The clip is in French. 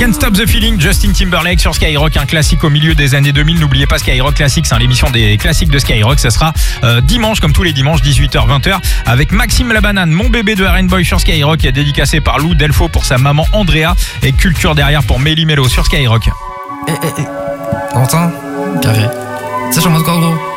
Can't Stop the Feeling, Justin Timberlake sur Skyrock, un classique au milieu des années 2000. N'oubliez pas Skyrock Classics, l'émission des classiques de Skyrock. Ça sera dimanche, comme tous les dimanches, 18h-20h, avec Maxime la Banane, mon bébé de R&B Boy sur Skyrock, qui est dédicacé par Lou Delfo pour sa maman Andrea, et Culture derrière pour Méli Mélo sur Skyrock. T'entends? Carré. Ça, j'en mode quoi, gros?